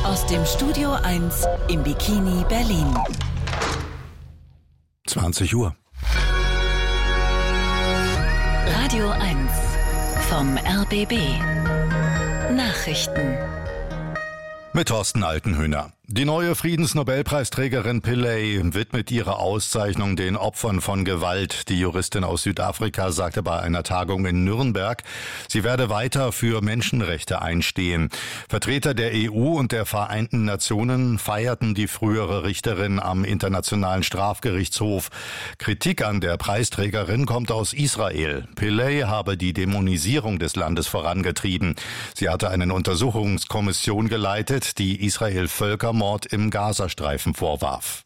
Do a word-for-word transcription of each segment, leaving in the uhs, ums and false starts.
Aus dem Studio eins im Bikini Berlin. zwanzig Uhr. Radio eins vom R B B. Nachrichten. Mit Thorsten Altenhöhner. Die neue Friedensnobelpreisträgerin Pillay widmet ihre Auszeichnung den Opfern von Gewalt. Die Juristin aus Südafrika sagte bei einer Tagung in Nürnberg, sie werde weiter für Menschenrechte einstehen. Vertreter der E U und der Vereinten Nationen feierten die frühere Richterin am Internationalen Strafgerichtshof. Kritik an der Preisträgerin kommt aus Israel. Pillay habe die Dämonisierung des Landes vorangetrieben. Sie hatte eine Untersuchungskommission geleitet, die Israel Völkermord im Gazastreifen vorwarf.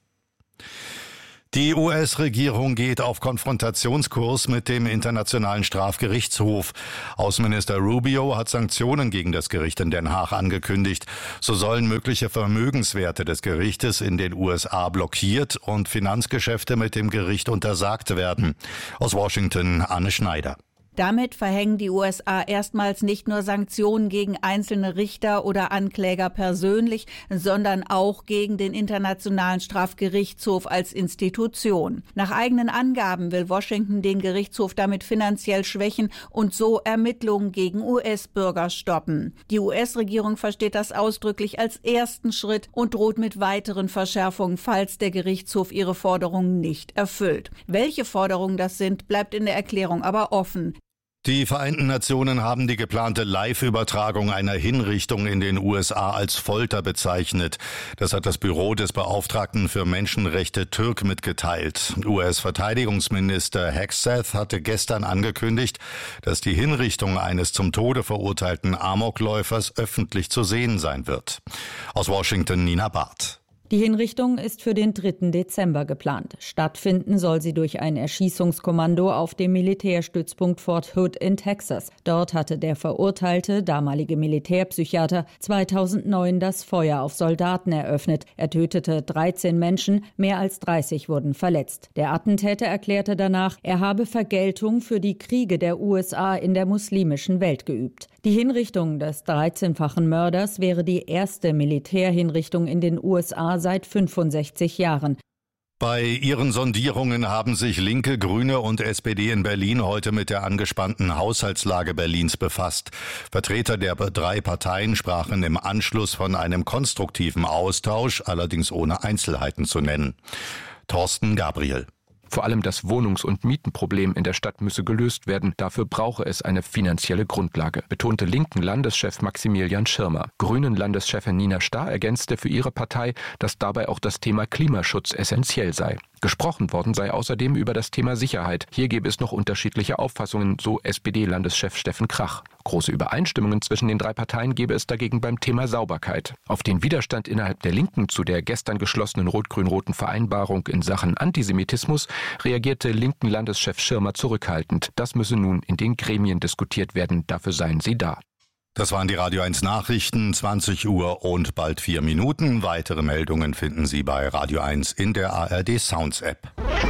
Die U S-Regierung geht auf Konfrontationskurs mit dem Internationalen Strafgerichtshof. Außenminister Rubio hat Sanktionen gegen das Gericht in Den Haag angekündigt. So sollen mögliche Vermögenswerte des Gerichtes in den U S A blockiert und Finanzgeschäfte mit dem Gericht untersagt werden. Aus Washington, Anne Schneider. Damit verhängen die U S A erstmals nicht nur Sanktionen gegen einzelne Richter oder Ankläger persönlich, sondern auch gegen den Internationalen Strafgerichtshof als Institution. Nach eigenen Angaben will Washington den Gerichtshof damit finanziell schwächen und so Ermittlungen gegen U S-Bürger stoppen. Die U S-Regierung versteht das ausdrücklich als ersten Schritt und droht mit weiteren Verschärfungen, falls der Gerichtshof ihre Forderungen nicht erfüllt. Welche Forderungen das sind, bleibt in der Erklärung aber offen. Die Vereinten Nationen haben die geplante Live-Übertragung einer Hinrichtung in den U S A als Folter bezeichnet. Das hat das Büro des Beauftragten für Menschenrechte Türk mitgeteilt. U S-Verteidigungsminister Hegseth hatte gestern angekündigt, dass die Hinrichtung eines zum Tode verurteilten Amokläufers öffentlich zu sehen sein wird. Aus Washington, Nina Barth. Die Hinrichtung ist für den dritten Dezember geplant. Stattfinden soll sie durch ein Erschießungskommando auf dem Militärstützpunkt Fort Hood in Texas. Dort hatte der verurteilte, damalige Militärpsychiater, zweitausendneun das Feuer auf Soldaten eröffnet. Er tötete dreizehn Menschen, mehr als dreißig wurden verletzt. Der Attentäter erklärte danach, er habe Vergeltung für die Kriege der U S A in der muslimischen Welt geübt. Die Hinrichtung des dreizehnfachen Mörders wäre die erste Militärhinrichtung in den U S A seit fünfundsechzig Jahren. Bei ihren Sondierungen haben sich Linke, Grüne und S P D in Berlin heute mit der angespannten Haushaltslage Berlins befasst. Vertreter der drei Parteien sprachen im Anschluss von einem konstruktiven Austausch, allerdings ohne Einzelheiten zu nennen. Thorsten Gabriel. Vor allem das Wohnungs- und Mietenproblem in der Stadt müsse gelöst werden. Dafür brauche es eine finanzielle Grundlage, betonte linken Landeschef Maximilian Schirmer. Grünen Landeschefin Nina Starr ergänzte für ihre Partei, dass dabei auch das Thema Klimaschutz essentiell sei. Gesprochen worden sei außerdem über das Thema Sicherheit. Hier gäbe es noch unterschiedliche Auffassungen, so S P D-Landeschef Steffen Krach. Große Übereinstimmungen zwischen den drei Parteien gäbe es dagegen beim Thema Sauberkeit. Auf den Widerstand innerhalb der Linken zu der gestern geschlossenen rot-grün-roten Vereinbarung in Sachen Antisemitismus reagierte linken Landeschef Schirmer zurückhaltend. Das müsse nun in den Gremien diskutiert werden, dafür seien sie da. Das waren die Radio eins Nachrichten, zwanzig Uhr und bald vier Minuten. Weitere Meldungen finden Sie bei Radio eins in der A R D Sounds App.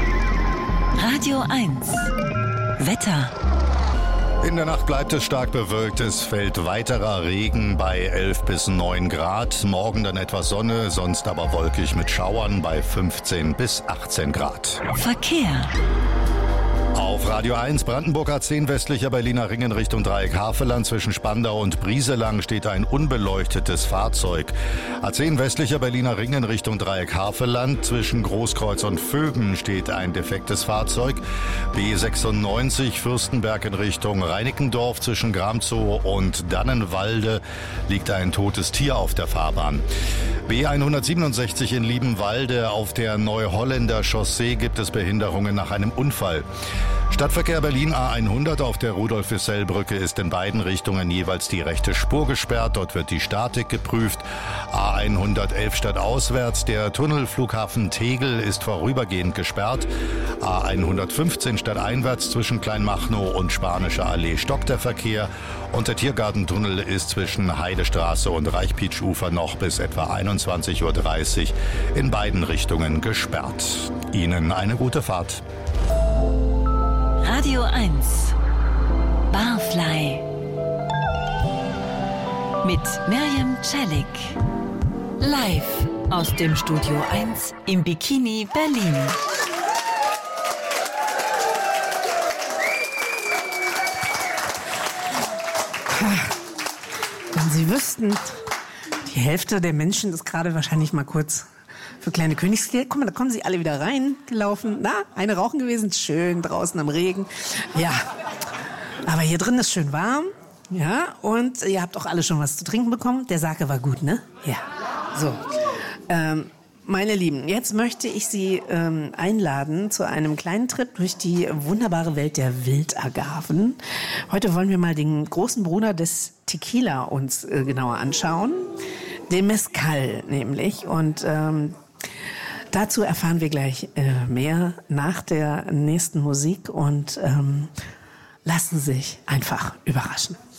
Radio eins Wetter. In der Nacht bleibt es stark bewölkt, es fällt weiterer Regen bei elf bis neun Grad. Morgen dann etwas Sonne, sonst aber wolkig mit Schauern bei fünfzehn bis achtzehn Grad. Verkehr. Auf Radio eins Brandenburg A zehn westlicher Berliner Ring in Richtung Dreieck Havelland zwischen Spandau und Brieselang steht ein unbeleuchtetes Fahrzeug. A zehn westlicher Berliner Ring in Richtung Dreieck Havelland zwischen Großkreuz und Vögen steht ein defektes Fahrzeug. B sechsundneunzig Fürstenberg in Richtung Reinickendorf zwischen Gramzow und Dannenwalde liegt ein totes Tier auf der Fahrbahn. B hundertsiebenundsechzig in Liebenwalde auf der Neuholländer Chaussee gibt es Behinderungen nach einem Unfall. Stadtverkehr Berlin A hundert auf der Rudolf-Wissell-Brücke ist in beiden Richtungen jeweils die rechte Spur gesperrt. Dort wird die Statik geprüft. A hundertelf stadtauswärts, der Tunnelflughafen Tegel ist vorübergehend gesperrt. A hundertfünfzehn stadteinwärts zwischen Kleinmachnow und Spanische Allee stockt der Verkehr. Und der Tiergartentunnel ist zwischen Heidestraße und Reichpietschufer noch bis etwa einundzwanzig Uhr dreißig in beiden Richtungen gesperrt. Ihnen eine gute Fahrt. Radio eins Barfly mit Miriam Celik. Live aus dem Studio eins im Bikini Berlin. Wenn Sie wüssten, die Hälfte der Menschen ist gerade wahrscheinlich mal kurz für kleine Königskinder. Guck mal, da kommen sie alle wieder reingelaufen. Na, eine rauchen gewesen, schön draußen am Regen. Ja, aber hier drin ist schön warm. Ja, und ihr habt auch alle schon was zu trinken bekommen. Der Sake war gut, ne? Ja, so. Ähm, meine Lieben, jetzt möchte ich Sie ähm, einladen zu einem kleinen Trip durch die wunderbare Welt der Wildagaven. Heute wollen wir mal den großen Bruder des Tequila uns äh, genauer anschauen. Den Mezcal nämlich. Und ähm, dazu erfahren wir gleich äh, mehr nach der nächsten Musik. Und ähm, lassen Sie sich einfach überraschen.